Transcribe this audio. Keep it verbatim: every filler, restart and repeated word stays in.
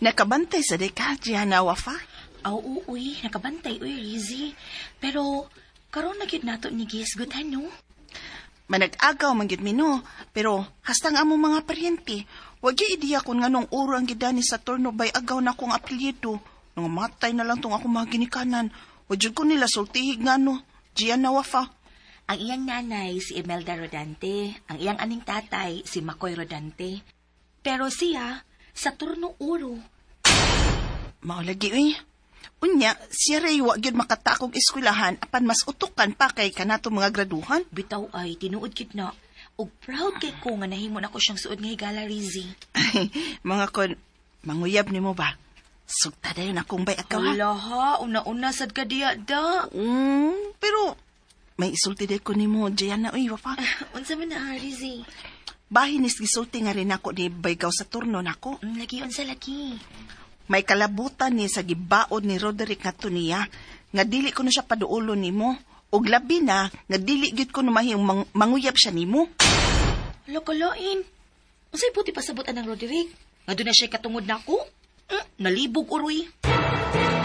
Nakabantay sa deka, Gianna Wafa? Aw, uy, nakabantay, uy, Rizzy. Pero, karon na gyud nato ni gihisgutan, no? Manag-agaw man gyud mi no, pero hastang amo mga paryente. Wag gyud ideya kun nganong uro ang gidani sa turno bay agaw na akong apelyido. Nang matay na lang tong ako mga ginikanan. Wag jud ko nila sultihig ngano, Gianna Wafa. Ang iyang nanay, si Imelda Rodante. Ang iyang aning tatay, si Makoy Rodante. Pero siya, sa turno uro. Maulagi, uy. Unya, siya ray wag yun makatakong eskwelahan apan mas utukan pa kay kanato mga graduhan. Bitaw ay, tinuod kit na. O proud kay ko nga nahimo na ko siyang suod nga higala, Rizzy. Mga kon, manguyab ni mo ba? Sugta na yun akong bay agaw ha. Hala ha, una-una sad ka diya da. Mm, pero may isulti day ko ni mo, Gianna, uy, Wafa. Uh, unsa man na, Rizzy? Bahinis gisulti nga rin ako ni baygaw sa turno nako. Mm, lagi unsa lagi. May kalabutan ni sa gibaod ni Roderick nga tuniya, nga dili ko na siya paduulo nimo, ug labi na nga dili gyud ko numahing mang- manguyab siya nimo. Hala kalain. Unsay puti pasabot anang Roderick? Nga doon na siya katungod nako? Mm, nalibog uroy.